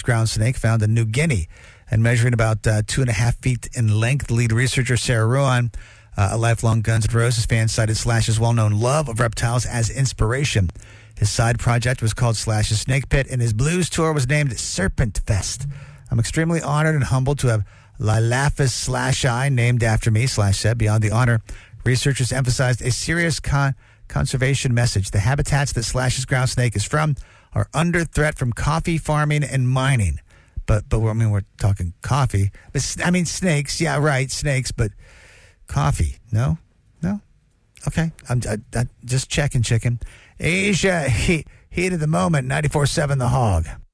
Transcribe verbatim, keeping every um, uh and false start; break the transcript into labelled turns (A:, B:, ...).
A: ground snake found in New Guinea and measuring about uh, two and a half feet in length. Lead researcher Sarah Ruan, uh, a lifelong Guns N' Roses fan, cited Slash's well-known love of reptiles as inspiration. His side project was called Slash's Snake Pit, and his blues tour was named Serpent Fest. I'm extremely honored and humbled to have Lalaphus Slashi named after me, Slash said. Beyond the honor, researchers emphasized a serious con- conservation message. The habitats that Slash's ground snake is from are under threat from coffee farming and mining. But, but I mean, we're talking coffee. But, I mean, snakes. Yeah, right, snakes. But coffee, no? No? Okay. I'm I, I, just checking, chicken. Asia, heat, heat of the moment, ninety-four point seven The Hog.